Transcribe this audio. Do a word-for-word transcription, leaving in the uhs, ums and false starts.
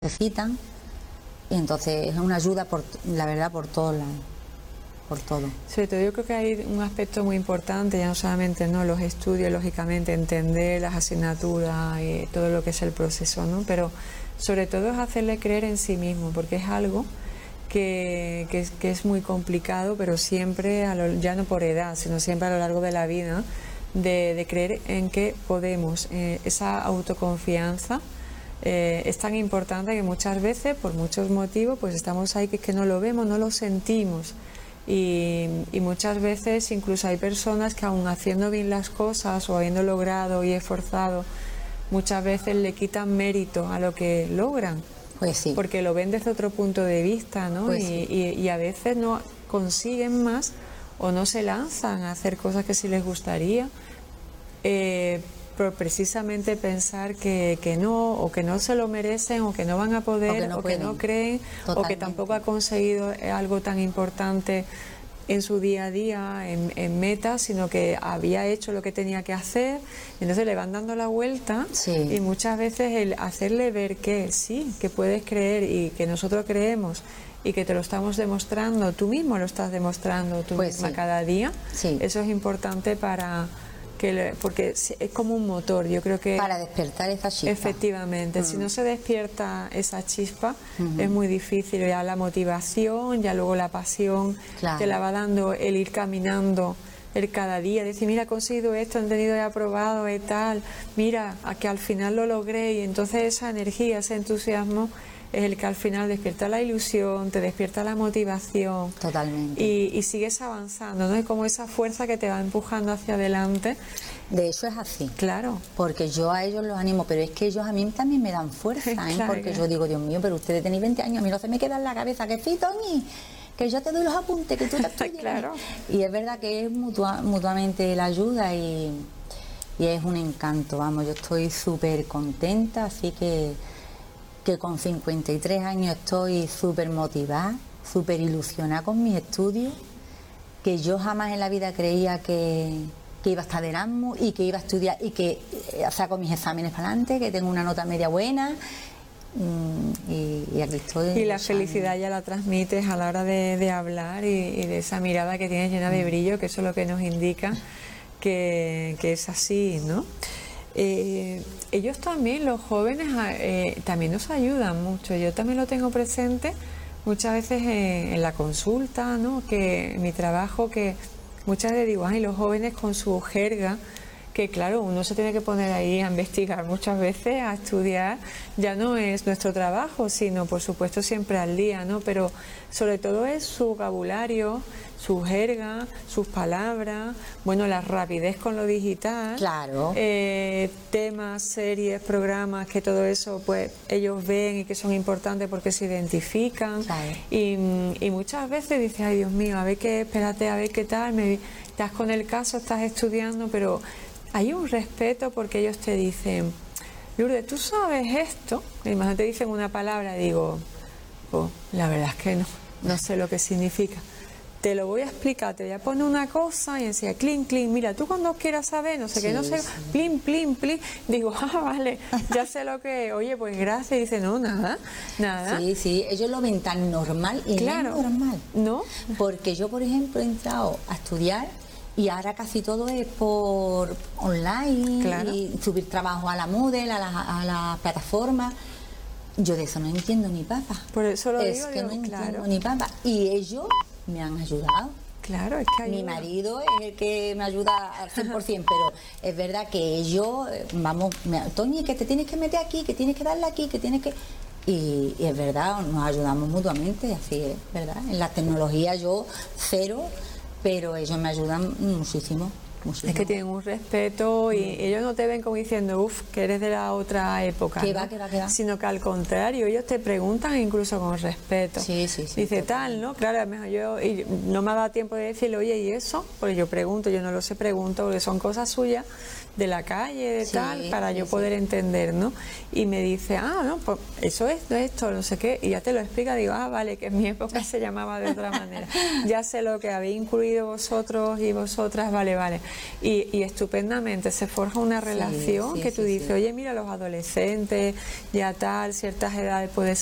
necesitan, y entonces es una ayuda, por la verdad, por todos lados, por todo. Sobre todo yo creo que hay un aspecto muy importante, ya no solamente no los estudios, lógicamente entender las asignaturas y todo lo que es el proceso, ¿no? Pero sobre todo es hacerle creer en sí mismo, porque es algo que, que, es, que es muy complicado, pero siempre, a lo, ya no por edad, sino siempre a lo largo de la vida, de, de creer en que podemos, eh, esa autoconfianza. Eh, es tan importante que muchas veces, por muchos motivos, pues estamos ahí que es que no lo vemos, no lo sentimos. Y, y muchas veces incluso hay personas que aun haciendo bien las cosas o habiendo logrado y esforzado, muchas veces le quitan mérito a lo que logran. Pues sí. Porque lo ven desde otro punto de vista, ¿no? Pues y, sí. y, y a veces no consiguen más o no se lanzan a hacer cosas que sí les gustaría. Eh, por precisamente pensar que, que no, o que no se lo merecen, o que no van a poder, o que no, o que no creen, Totalmente. O que tampoco ha conseguido algo tan importante en su día a día, en, en metas, sino que había hecho lo que tenía que hacer. Entonces le van dando la vuelta, sí. Y muchas veces el hacerle ver que sí, que puedes creer y que nosotros creemos y que te lo estamos demostrando, tú mismo lo estás demostrando tú pues misma sí. cada día, sí. Eso es importante para... Que le, porque es como un motor, yo creo que... Para despertar esa chispa. Efectivamente, mm. si no se despierta esa chispa, uh-huh. es muy difícil, ya la motivación, ya luego la pasión, claro. te la va dando el ir caminando, el cada día, decir, mira, he conseguido esto, he tenido, he aprobado y tal, mira, a que al final lo logré, y entonces esa energía, ese entusiasmo es el que al final despierta la ilusión, te despierta la motivación. Totalmente. Y, y sigues avanzando, ¿no? Es como esa fuerza que te va empujando hacia adelante. De hecho es así. Claro. Porque yo a ellos los animo, pero es que ellos a mí también me dan fuerza, ¿eh? Claro, porque claro. Yo digo, Dios mío, pero ustedes tenéis veinte años, a mí no se me queda en la cabeza, que sí, Toñi, que yo te doy los apuntes, que tú te estudies. Claro. Y es verdad que es mutua, mutuamente la ayuda y, y es un encanto, vamos, yo estoy súper contenta, así que... que con cincuenta y tres años estoy súper motivada, súper ilusionada con mis estudios, que yo jamás en la vida creía que, que iba a estar de Erasmus y que iba a estudiar y que saco mis exámenes para adelante, que tengo una nota media buena y, y aquí estoy. Y la felicidad ya la transmites a la hora de, de hablar y, y de esa mirada que tienes llena de brillo, que eso es lo que nos indica que, que es así, ¿no? Eh, ellos también, los jóvenes, eh, también nos ayudan mucho. Yo también lo tengo presente muchas veces en, en la consulta, ¿no? Que en mi trabajo, que muchas veces digo, ay, los jóvenes con su jerga, que claro, uno se tiene que poner ahí a investigar muchas veces, a estudiar, ya no es nuestro trabajo, sino por supuesto siempre al día, ¿no? Pero sobre todo es su vocabulario, su jerga, sus palabras, bueno, la rapidez con lo digital, claro. eh, temas, series, programas, que todo eso pues ellos ven y que son importantes porque se identifican, claro. y, y muchas veces dices, ay Dios mío, a ver qué, espérate, a ver qué tal, me, estás con el caso, estás estudiando, pero hay un respeto porque ellos te dicen, Lourdes, ¿tú sabes esto? Y más te dicen una palabra, digo, oh, la verdad es que no, no sé lo que significa. Te lo voy a explicar, te voy a poner una cosa y decía, clink, clink, mira, tú cuando quieras saber, no sé sí, qué, no sé, sí. plin, plin, plin, digo, ah, vale, ya sé lo que, oye, pues gracias, y dice, no, nada, nada. Sí, sí, ellos lo ven tan normal y claro, no es normal. ¿No? Porque yo, por ejemplo, he entrado a estudiar y ahora casi todo es por online, claro. Y subir trabajo a la Moodle, a la, a la plataforma. Yo de eso no entiendo ni papa. Por eso lo es digo, que digo, no entiendo claro. ni papa. Y ellos me han ayudado. Claro, es que ayuda. Mi marido es el que me ayuda al cien por ciento, pero es verdad que ellos, vamos, me, Toñi, que te tienes que meter aquí, que tienes que darle aquí, que tienes que... Y, y es verdad, nos ayudamos mutuamente, así es, ¿verdad? En la tecnología yo cero, pero ellos me ayudan muchísimo. Muchísimo. Es que tienen un respeto y mm. ellos no te ven como diciendo, uff, que eres de la otra época, que ¿no? va, que va, que va. Sino que al contrario, ellos te preguntan incluso con respeto. Sí, sí, sí. Dice tal, ¿no? Claro, a lo mejor yo y no me ha dado tiempo de decirle, oye, ¿y eso? Porque yo pregunto, yo no lo sé, pregunto, porque son cosas suyas de la calle, de sí, tal, para sí, yo sí. poder entender, ¿no? Y me dice, ah, no, pues eso es esto, no sé qué, y ya te lo explica, digo, ah, vale, que en mi época se llamaba de otra manera. Ya sé lo que habéis incluido vosotros y vosotras, vale, vale. y, y estupendamente se forja una relación sí, que tú sí, dices, sí. oye, mira, los adolescentes, ya tal, ciertas edades puede